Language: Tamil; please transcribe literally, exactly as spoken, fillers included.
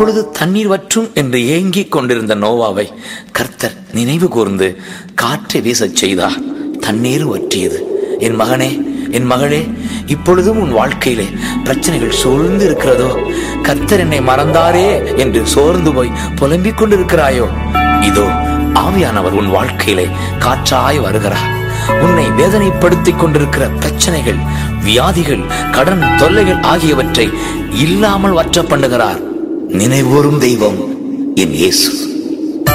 அப்பொழுது தண்ணீர் வற்றும் என்று ஏங்கிக் கொண்டிருந்த நோவாவை கர்த்தர் நினைவு கூர்ந்து காற்றை வீசச் செய்தார். தண்ணீர் வற்றியது. என் மகனே, என் மகளே, இப்பொழுதும் உன் வாழ்க்கையிலே பிரச்சனைகள் சூழ்ந்து இருக்கிறதோ? கர்த்தர் என்னை மறந்தாரே என்று சோர்ந்து போய் புலம்பிக் கொண்டிருக்கிறாயோ? இதோ ஆவியானவர் உன் வாழ்க்கையிலே காற்றாய் வருகிறார். உன்னை வேதனைப்படுத்திக் கொண்டிருக்கிற பிரச்சனைகள், வியாதிகள், கடன் தொல்லைகள் ஆகியவற்றை இல்லாமல் வற்ற பண்ணுகிறார். நினைவூரும் தெய்வம் என் இயேசு.